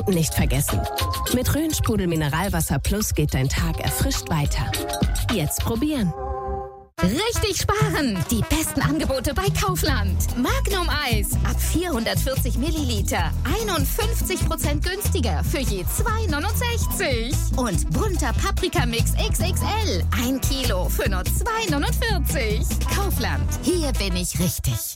Trinken nicht vergessen. Mit Rhön-Sprudel Mineralwasser Plus geht dein Tag erfrischt weiter. Jetzt probieren. Richtig sparen! Die besten Angebote bei Kaufland. Magnum Eis ab 440 Milliliter. 51% günstiger für je 2,69. Und bunter Paprikamix XXL. 1 Kilo für nur 2,49. Kaufland. Hier bin ich richtig.